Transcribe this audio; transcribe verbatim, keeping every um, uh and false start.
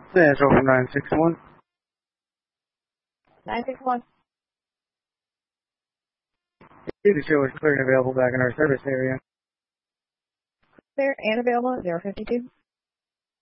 Central from nine six one. nine six one. You can show us clear and available back in our service area. Clear and available at zero fifty two.